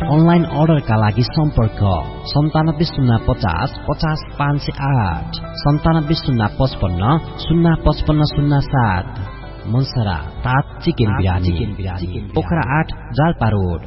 Online अर्डरका लागि सम्पर्क 9705500508 9705505507। मनसरा तात चिकन बिरानी पोखरा 8 जालपा रोड।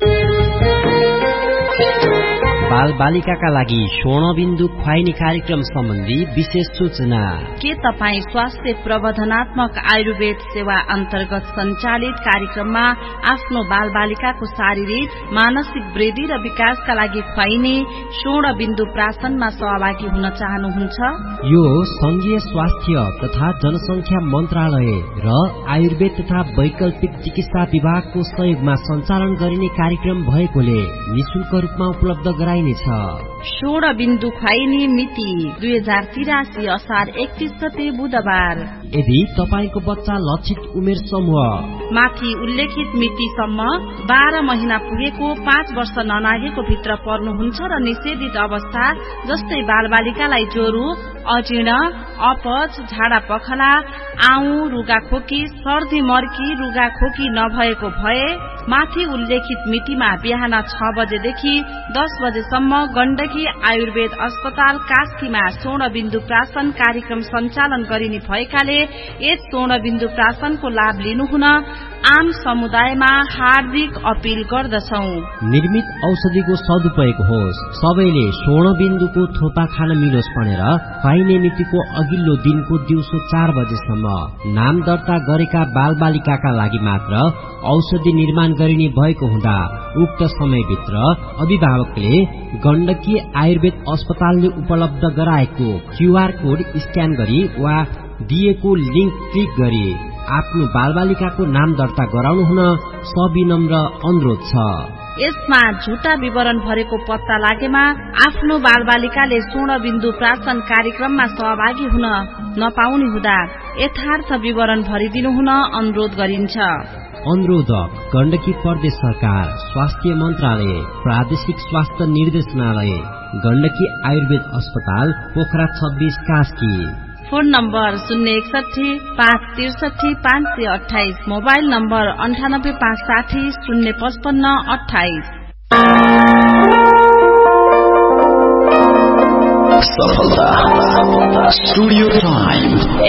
बाल बालिकाका लागि स्वर्णबिन्दु खुवाइने कार्यक्रम सम्बन्धी विशेष सूचना। के तपाईँ स्वास्थ्य प्रबन्धनात्मक आयुर्वेद सेवा अन्तर्गत सञ्चालित कार्यक्रममा आफ्नो बाल बालिकाको शारीरिक मानसिक वृद्धि र विकासका लागि खुवाइने स्वर्णबिन्दु प्राशनमा सहभागी हुन चाहनुहुन्छ? यो संघीय स्वास्थ्य तथा जनसंख्या मन्त्रालय र आयुर्वेद तथा वैकल्पिक चिकित्सा विभागको सहयोगमा सञ्चालन गरिने कार्यक्रम भएकोले निशुल्क रूपमा उपलब्ध गराइनेछ। स्वर्णबिन्दु खुवाइने मिति 2083 असार 31 गते बुधबार। यदि तपाईको बच्चा लक्षित उमेर समूह माथि उल्लेखित मितिसम्म 12 महिना पुगेको 5 वर्ष ननागेको भित्र पर्नुहुन्छ र निषेधित अवस्था जस्तै बालबालिकालाई ज्वरो, अजीर्ण, अपच, झाडा पखला, आउँ, रुगाखोकी, सर्दी मर्की, रुगाखोकी नभएको भए माथि उल्लेखित मितिमा बिहान 6 बजेदेखि 10 बजेसम्म गण्डकी आयुर्वेद अस्पताल कास्कीमा स्वर्णबिन्दु प्राशन कार्यक्रम सञ्चालन गरिने भएकाले यस स्वर्णबिन्दु प्राशनको लाभ लिनुहुन आम समुदायमा हार्दिक अपील गर्दछौ। निर्मित औषधिको सदुपयोग होस्। सबैले स्वर्णबिन्दुको थोपा खान मिलोस् भनेर खुवाइने मितिको अघिल्लो दिनको दिउँसो 4 बजेसम्म नाम दर्ता गरेका बाल बालिकाका लागि मात्र औषधि निर्माण गरिने भएको हुँदा उक्त समयभित्र अभिभावकले गण्डकी आयुर्वेद अस्पतालले उपलब्ध गराएको क्यूआर कोड स्क्यान गरी वा दिएको लिंक क्लिक गरी आफ्नो बालबालिकाको नाम दर्ता गराउनु हुन सविनम्र अनुरोध छ। यसमा झुटा विवरण भरेको पत्ता लागेमा आफ्नो बालबालिकाले स्वर्णबिन्दु प्राशन कार्यक्रममा सहभागी हुन नपाउने हुँदा यथार्थ विवरण भरिदिनु हुन अनुरोध गरिन्छ। अनुरोधक गण्डकी प्रदेश सरकार स्वास्थ्य मन्त्रालय प्रादेशिक स्वास्थ्य निर्देशनालय गण्डकी आयुर्वेद अस्पताल Pokhara 26 Kaski. Phone number 061-563-528 mobile number 98-560-055-28। सफलता स्टुडियो टाइम